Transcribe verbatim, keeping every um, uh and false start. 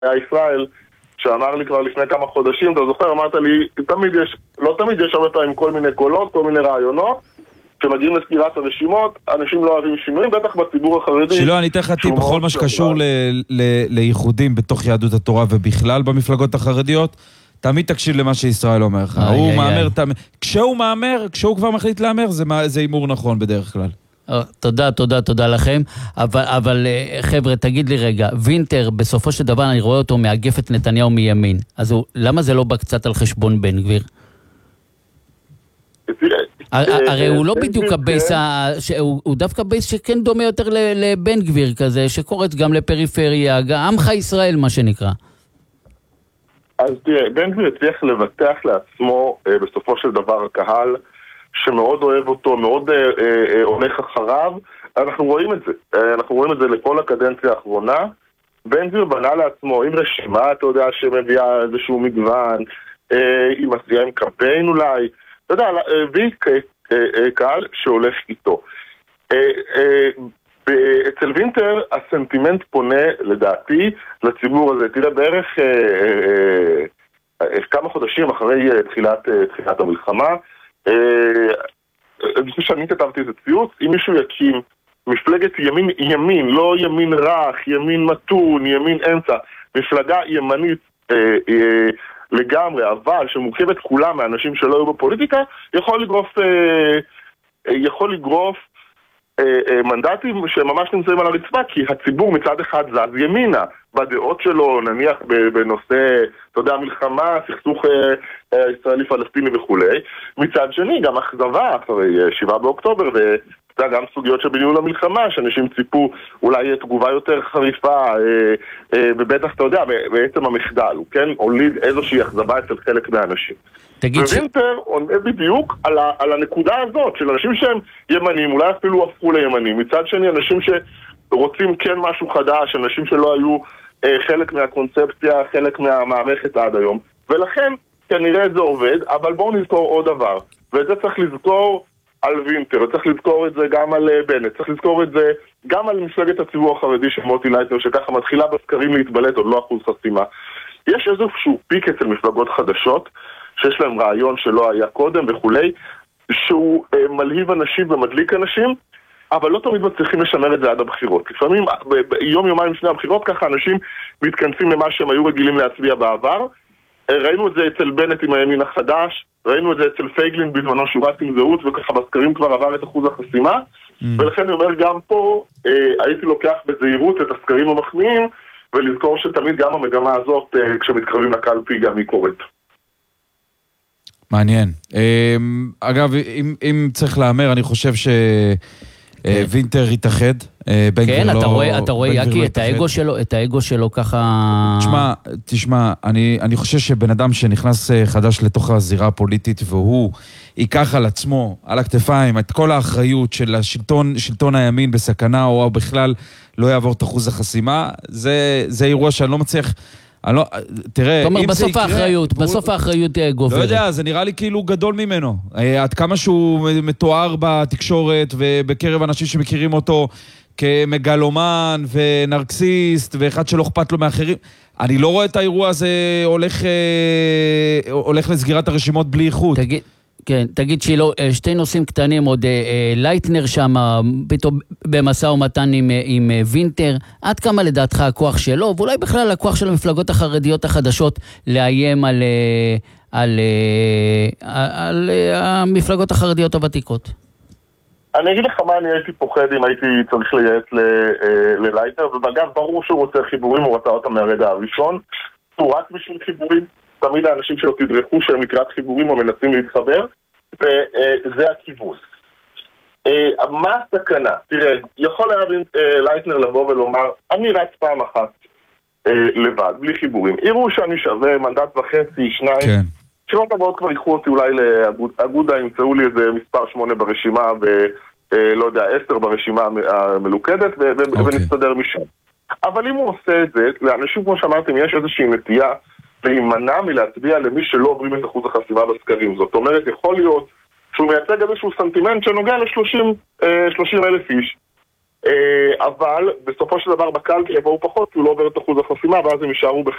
היה ישראל, שאמר לי כבר לפני כמה חודשים, אתה זוכר, אמרת לי, תמיד יש, לא תמיד יש הרבה פעמים כל מיני קולות, כל מיני רעיונות, כשמגיעים לסקירת הרשימות, אנשים לא אוהבים שינויים, בטח בציבור החרדי. שלא, אני אתן לך טיפ בכל מה שקשור לייחודים בתוך יהדות התורה ובכלל במפלגות החרדיות, תמיד תקשיב למה שישראל אומר לך. הוא מאמר, כשהוא מאמר, כשהוא כבר מחליט לאמר, זה אימור נכון בדרך כלל. תודה, תודה, תודה לכם. אבל, אבל חבר'ה, תגיד לי רגע, וינטר, בסופו של דבר אני רואה אותו מאגף את נתניהו מימין. אז הוא, למה זה לא בא קצת על חשבון בן גביר? הרי הוא לא בדיוק הבייס, הוא דווקא בייס שכן דומה יותר לבן גביר כזה, שקורץ גם לפריפריה, גם עמך ישראל מה שנקרא. אז תראה, בן גביר הצליח לבטח לעצמו בסופו של דבר הקהל, שמאוד אוהב אותו, מאוד אה, אה, הולך אחריו. אנחנו רואים את זה, אה, אנחנו רואים את זה לכל הקדנציה האחרונה. בן גביר בנה לעצמו עם רשימה, אתה יודע, שמביאה איזשהו מגוון, אה, עם עשייה עם קמפיין אולי, אתה יודע, הביא אה, אה, אה, קהל שהולך איתו. אה, אה, אצל וינטר הסנטימנט פונה לדעתי לציבור הזה. תראה, בערך אה, אה, אה, כמה חודשים אחרי אה, תחילת, אה, תחילת המלחמה, אני חושב שאני כתבתי איזה ציוץ, אם מישהו יקים מפלגת ימין ימין, לא ימין רך, ימין מתון, ימין אמצע, מפלגה ימנית אה, אה, לגמרי, אבל שמורכבת כולה מאנשים שלא היו בפוליטיקה, יכול לגרוף אה, יכול לגרוף אה, אה, מנדטים שממש נמצאים על הרצפה, כי הציבור מצד אחד זז ימינה בדעות שלו, נניח בנושא, אתה יודע, מלחמה, סכסוך אה, אה, ישראלי-פלסטיני וכולי. מצד שני, גם אכזבה אחרי שבעה באוקטובר, ואתה יודע, גם סוגיות שבניהול המלחמה, שאנשים ציפו אולי תגובה יותר חריפה, אה, אה, ובטח, אתה יודע, בעצם המחדל, הוא כן הוליד איזושהי אכזבה אצל חלק מהאנשים. ווינטר עונה בדיוק על, ה, על הנקודה הזאת, של אנשים שהם ימנים, אולי אפילו הפכו לימנים. מצד שני, אנשים שרוצים כן משהו חדש, אנשים שלא היו אה, חלק מהקונספציה, חלק מהמערכת עד היום. ולכן, כנראה זה עובד, אבל בואו נזכור עוד דבר. ואת זה צריך לזכור על וינטר, צריך לזכור את זה גם על בנט, צריך לזכור את זה גם על מפלגת הציבור החרדי של מוטי לייטנר, שככה מתחילה בסקרים להתבלט, עוד לא אחוז חסימה. יש איזשהו פיק אצל מפלגות חדשות, שיש להם רעיון שלא היה קודם וכולי, שהוא אה, מלהיב אנשים ומדליק אנשים, אבל לא תמיד מצליחים לשמר את זה עד הבחירות. לפעמים, יום יומיים לפני הבחירות, ככה אנשים מתכנסים למה שהם היו רגילים להצביע בעבר. ראינו את זה אצל בנט עם הימין החדש, ראינו את זה אצל פייגלין בזמנו שהוא רץ עם זהות, וככה בסקרים כבר עבר את אחוז החסימה, mm. ולכן אני אומר גם פה, אה, הייתי לוקח בזהירות את הסקרים המחמיאים, ולזכור שתמיד גם המגמה הזאת, אה, כשמתקרבים לקלפי, גם היא קורית. מעניין. אה, אגב, אם, אם צריך לאמר, אני חושב ש... וינטר התאחד. כן, אתה רואה, אתה רואה, יקי, את האגו שלו, את האגו שלו ככה... תשמע, תשמע, אני, אני חושב שבן אדם שנכנס חדש לתוך הזירה הפוליטית, והוא ייקח על עצמו, על הכתפיים, את כל האחריות של השלטון, שלטון הימין בסכנה, או בכלל לא יעבור את אחוז החסימה, זה, זה אירוע שאני לא מצליח... לא, תראה, תומר, בסוף האחריות, בסוף האחריות גוברת. לא יודע, זה נראה לי כאילו גדול ממנו. עד כמה שהוא מתואר בתקשורת ובקרב אנשים שמכירים אותו כמגלומן ונרקסיסט ואחד שלא אכפת לו מאחרים, אני לא רואה את האירוע הזה הולך, הולך לסגירת הרשימות בלי איכות. תגיד... כן, תגיד שילו, שתי נושאים קטנים, עוד לייטנר שם, פתאום במשא ומתן עם, עם וינטר, עד כמה לדעתך הכוח שלו, ואולי בכלל הכוח של המפלגות החרדיות החדשות לאיים על, על, על, על המפלגות החרדיות הוותיקות? אני אגיד לך מה אני הייתי פוחד אם הייתי צריך לייעץ ללייטנר, ובאגב ברור שהוא רוצה חיבורים, הוא רצה אותם מהרגע הראשון, הוא רק בשביל חיבורים, תמיד האנשים שלו תדרכו שהם לקראת חיבורים או מנסים להתחבר, וזה הכיוון. מה הסכנה? תראה, יכול היה לייטנר לבוא ולומר, אני רץ פעם אחת לבד, בלי חיבורים. יראו שאני שווה מנדט וחצי, שניים, שלא תבעות כבר יקחו אותי אולי לאגודה, ימצאו לי איזה מספר שמונה ברשימה, ולא יודע, עשר ברשימה המלוכדת, ונסתדר משם. אבל אם הוא עושה את זה, לאנשים כמו שאמרתם, יש איזושהי נטייה, להימנע מלהצביע למי שלא עוברים את אחוז החסימה בסקרים. זאת אומרת, יכול להיות שהוא מייצג איזשהו סנטימנט שנוגע ל-שלושים אלף איש, אבל בסופו של דבר בקלפי יבואו פחות, הוא לא עובר את אחוז החסימה, ואז הם יישארו